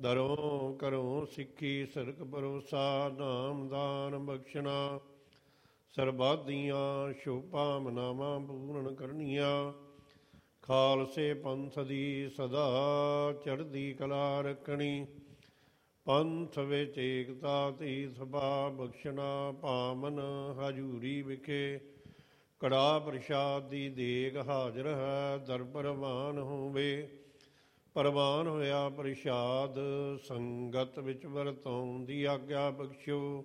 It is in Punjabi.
ਦਰੋਂ ਕਰੋਂ ਸਿੱਖੀ ਸਿਰਕ ਭਰੋਸਾ, ਨਾਮ ਦਾਨ ਬਖਸ਼ਣਾ ਸਰਬਾਦੀਆਂ ਸ਼ੋਭਾ ਮਨਾਵਾਂ ਪੂਰਨ ਕਰਨੀਆਂ। ਖਾਲਸੇ ਪੰਥ ਦੀ ਸਦਾ ਚੜ੍ਹਦੀ ਕਲਾ ਰੱਖਣੀ, ਪੰਥ ਵਿੱਚ ਏਕਤਾ ਦੀ ਸਭਾ ਬਖਸ਼ਣਾ। ਭਾਮਨ ਹਜੂਰੀ ਵਿਖੇ ਕੜਾ ਪ੍ਰਸ਼ਾਦ ਦੀ ਦੇਗ ਹਾਜ਼ਰ ਹੈ, ਦਰ ਪ੍ਰਵਾਨ ਹੋਵੇ ਪ੍ਰਵਾਨ ਹੋਇਆ ਪ੍ਰਸ਼ਾਦ। ਸੰਗਤ ਵਿੱਚ ਵਰਤਾਉਣ ਦੀ ਆਗਿਆ ਬਖਸ਼ੋ,